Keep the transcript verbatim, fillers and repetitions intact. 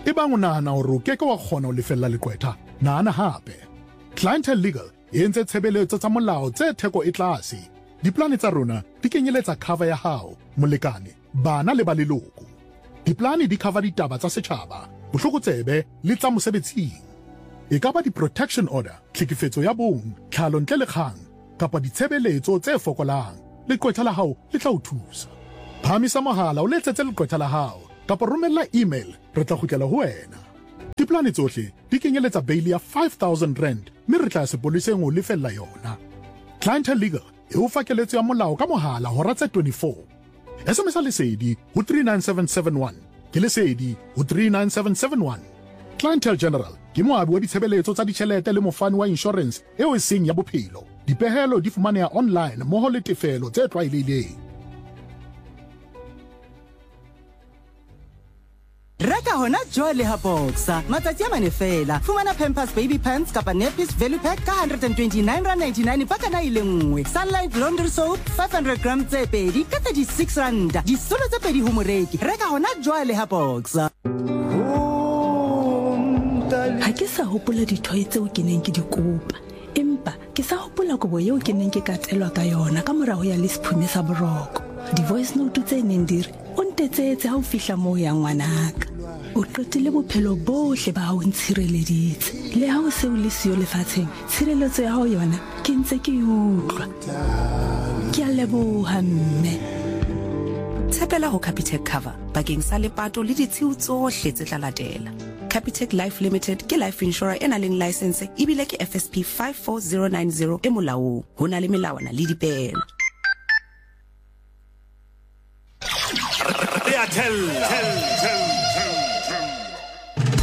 e bang o nahana hore o keke wa kgona ho lefella leqwetha nahana hape Clientele Legal e entse tshebeletso tsa molao tse theko e tlase diplane tsa rona di kenyeletsa cover ya hao molekane bana le ba leloko diplane di cover ditaba tsa setjhaba bohlokotsebe le tsa mosebetsing e ka ba di-protection order tlhekefetso ya bong tlhalo ntle le kgang kapa ditshebeletso tse fokolang leqwetha la hao le tla o thusa phamisa mohala o letsetse leqwetha la hao kapa romella email re tla kgutlela ho wena diplane tsohle di kenyeletsa bail ya five thousand rand mme re tla sepoleseng o lefella yona Clientele Legal e o fa keletso ya molao ka mohala hora tse twenty-four S M S lesedi ho three nine seven seven one ke lesedi ho three nine seven seven one Clientele General ke moabi wa ditshebeletso tsa ditjhelete le mofani wa insurance eo e seng ya bophelo dipehelo di fumaneha online mmoho le tefelo tse tlwaelehileng Reka hona jwale ha Boxer matsatsi a mane fela fumana Pampers Baby Pants kapa Nappies Value Pack ka one hundred twenty-nine rand ninety-nine pakana ile nngwe Sunlight Laundry Soap five hundred grams tse pedi ka thirty-six rand disolo tse pedi ho moreki reka hona jwale ha Boxer ha ke sa hopola dithoe tseo ke neng ke di kopa empa ke sa hopola kobo eo ke neng ke katelwa ka yona ka morao ya lesiphume sa boroko di voice note tse neng dire o ntetsetse ha o fihla moo ya ngwanaka o qetile bophelo bohle ba hao ntshireleditse le ha o se o le siyo lefatsheng tshireletso ya hao yona ke ntse ke utlwa ke a leboha mme tshepela ho Capitec cover bakeng sa lepato le ditshiu tsohle tse tla latela Capitec Life Limited ke life insurer ena leng license ebile ke F S P five four zero nine zero e molaong hona le melawana le dipehelo Tell, tell.